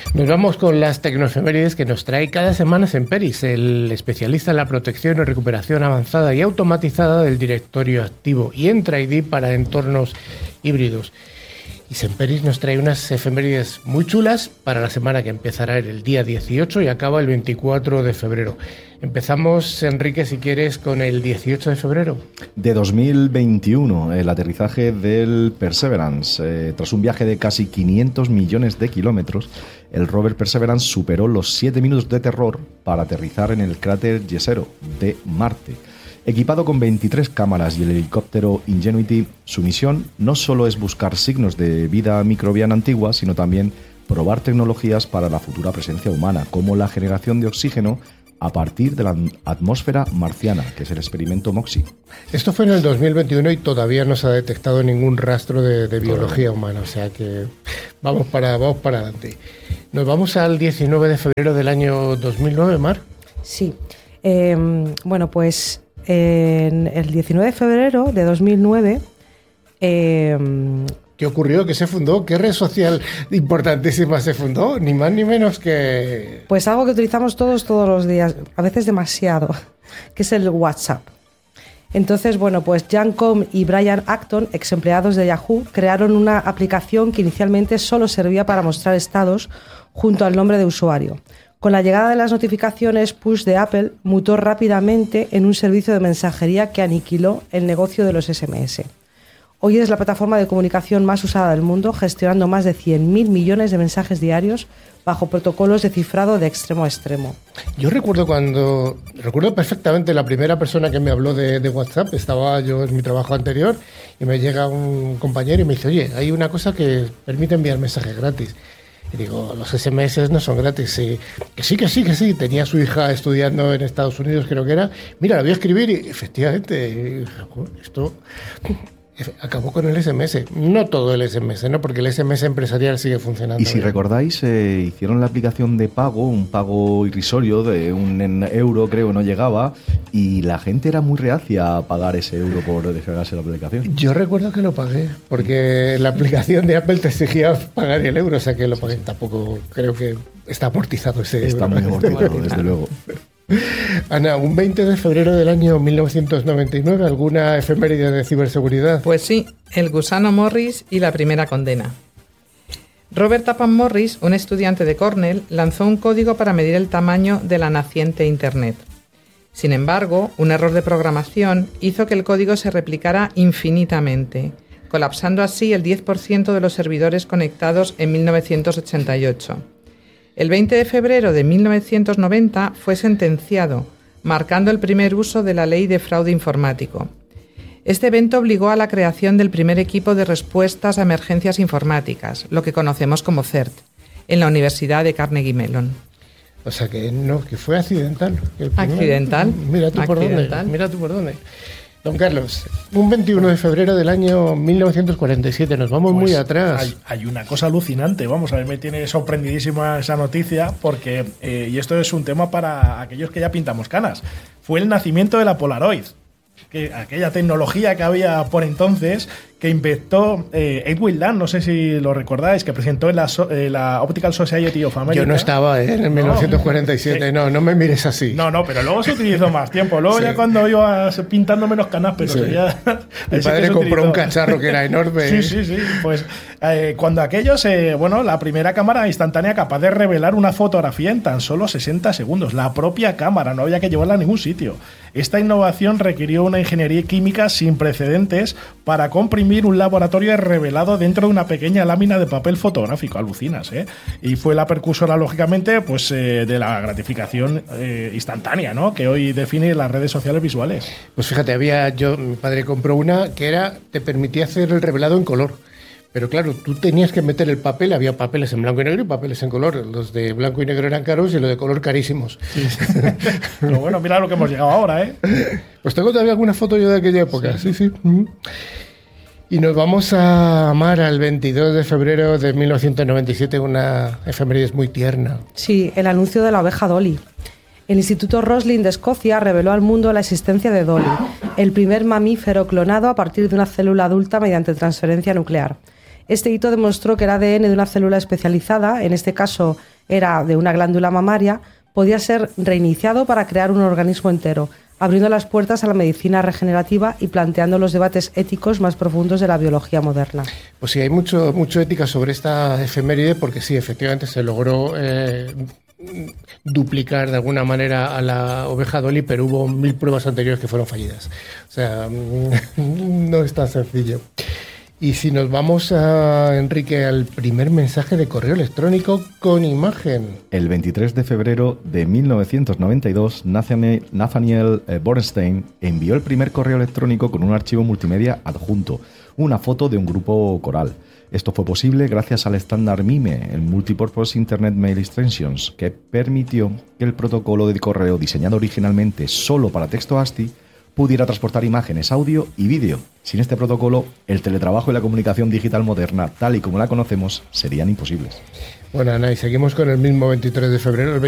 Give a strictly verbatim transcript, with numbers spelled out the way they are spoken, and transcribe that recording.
Nos vamos con las tecnoefemérides que nos trae cada semana Semperis, el especialista en la protección y recuperación avanzada y automatizada del directorio activo y Entra I D para entornos híbridos. Y Semperis nos trae unas efemérides muy chulas para la semana que empezará el día dieciocho y acaba el veinticuatro de febrero. Empezamos, Enrique, si quieres, con el dieciocho de febrero. De dos mil veintiuno, el aterrizaje del Perseverance. Eh, tras un viaje de casi quinientos millones de kilómetros, el rover Perseverance superó los siete minutos de terror para aterrizar en el cráter Jezero de Marte. Equipado con veintitrés cámaras y el helicóptero Ingenuity, su misión no solo es buscar signos de vida microbiana antigua, sino también probar tecnologías para la futura presencia humana, como la generación de oxígeno a partir de la atmósfera marciana, que es el experimento MOXIE. Esto fue en el dos mil veintiuno y todavía no se ha detectado ningún rastro de, de biología humana, o sea que vamos para, vamos para adelante. Nos vamos al diecinueve de febrero del año dos mil nueve, Mar. Sí, eh, bueno, pues en el diecinueve de febrero de dos mil nueve... Eh, ¿Qué ocurrió? ¿Qué se fundó? ¿Qué red social importantísima se fundó? Ni más ni menos que... Pues algo que utilizamos todos, todos los días, a veces demasiado, que es el WhatsApp. Entonces, bueno, pues Jan Koum y Brian Acton, ex empleados de Yahoo, crearon una aplicación que inicialmente solo servía para mostrar estados junto al nombre de usuario. Con la llegada de las notificaciones push de Apple, mutó rápidamente en un servicio de mensajería que aniquiló el negocio de los ese eme ese. Hoy es la plataforma de comunicación más usada del mundo, gestionando más de cien mil millones de mensajes diarios bajo protocolos de cifrado de extremo a extremo. Yo recuerdo cuando, recuerdo perfectamente la primera persona que me habló de, de WhatsApp, estaba yo en mi trabajo anterior y me llega un compañero y me dice, oye, hay una cosa que permite enviar mensajes gratis. Y digo, los ese eme ese no son gratis. Y, que sí, que sí, que sí. Tenía a su hija estudiando en Estados Unidos, creo que era. Mira, la voy a escribir y efectivamente, esto acabó con el ese eme ese. No todo el ese eme ese, ¿no? Porque el ese eme ese empresarial sigue funcionando. Y si bien recordáis, eh, hicieron la aplicación de pago, un pago irrisorio de un euro, creo, no llegaba, y la gente era muy reacia a pagar ese euro por descargarse la aplicación. Yo recuerdo que lo pagué, porque la aplicación de Apple te exigía pagar el euro, o sea que lo pagué. Tampoco creo que está amortizado ese Está euro. muy amortizado, desde luego. Ana, un veinte de febrero del año mil novecientos noventa y nueve, ¿alguna efeméride de ciberseguridad? Pues sí, el gusano Morris y la primera condena. Robert Tappan Morris, un estudiante de Cornell, lanzó un código para medir el tamaño de la naciente Internet. Sin embargo, un error de programación hizo que el código se replicara infinitamente, colapsando así el diez por ciento de los servidores conectados en mil novecientos ochenta y ocho. El veinte de febrero de mil novecientos noventa fue sentenciado, marcando el primer uso de la ley de fraude informático. Este evento obligó a la creación del primer equipo de respuestas a emergencias informáticas, lo que conocemos como CERT, en la Universidad de Carnegie Mellon. O sea que no, que fue accidental. El primer, accidental. Mira tú por accidental. dónde. Mira tú por dónde. Don Carlos, un veintiuno de febrero del año mil novecientos cuarenta y siete, nos vamos pues muy atrás. Hay, hay una cosa alucinante, vamos, a ver, me tiene sorprendidísima esa noticia, porque, eh, y esto es un tema para aquellos que ya pintamos canas, fue el nacimiento de la Polaroid, que aquella tecnología que había por entonces, que inventó eh, Edwin Land, no sé si lo recordáis, que presentó en la, so, eh, la Optical Society of America. Yo no estaba ¿eh? en el no, mil novecientos cuarenta y siete, eh, no, no me mires así. No, no, pero luego se utilizó más tiempo, luego sí. Ya cuando iba pintando menos canas, pero sí. Ya... Mi padre compró un cacharro que era enorme. Sí, sí, sí, pues eh, cuando aquello se, bueno, la primera cámara instantánea capaz de revelar una fotografía en tan solo sesenta segundos, la propia cámara, no había que llevarla a ningún sitio. Esta innovación requirió una ingeniería química sin precedentes para comprimir un laboratorio revelado dentro de una pequeña lámina de papel fotográfico, alucinas, ¿eh? Y fue la precursora, lógicamente, pues eh, de la gratificación eh, instantánea, ¿no? Que hoy define las redes sociales visuales. Pues fíjate, había yo, mi padre compró una que era, te permitía hacer el revelado en color. Pero claro, tú tenías que meter el papel, había papeles en blanco y negro y papeles en color. Los de blanco y negro eran caros y los de color carísimos. Sí. Pero bueno, mira lo que hemos llegado ahora, ¿eh? Pues tengo todavía alguna foto yo de aquella época, sí, sí. sí. Y nos vamos a amar al veintidós de febrero de mil novecientos noventa y siete, una efeméride muy tierna. Sí, el anuncio de la oveja Dolly. El Instituto Roslin de Escocia reveló al mundo la existencia de Dolly, el primer mamífero clonado a partir de una célula adulta mediante transferencia nuclear. Este hito demostró que el A D N de una célula especializada, en este caso era de una glándula mamaria, podía ser reiniciado para crear un organismo entero, abriendo las puertas a la medicina regenerativa y planteando los debates éticos más profundos de la biología moderna. Pues sí, hay mucho, mucho ética sobre esta efeméride, porque sí, efectivamente se logró eh, duplicar de alguna manera a la oveja Dolly, pero hubo mil pruebas anteriores que fueron fallidas. O sea, no es tan sencillo. Y si nos vamos, a Enrique, al primer mensaje de correo electrónico con imagen. El veintitrés de febrero de mil novecientos noventa y dos, Nathaniel Bernstein envió el primer correo electrónico con un archivo multimedia adjunto, una foto de un grupo coral. Esto fue posible gracias al estándar MIME, el Multipurpose Internet Mail Extensions, que permitió que el protocolo de correo diseñado originalmente solo para texto A S C I I pudiera transportar imágenes, audio y vídeo. Sin este protocolo, el teletrabajo y la comunicación digital moderna, tal y como la conocemos, serían imposibles. Bueno, Ana, y seguimos con el mismo veintitrés de febrero. El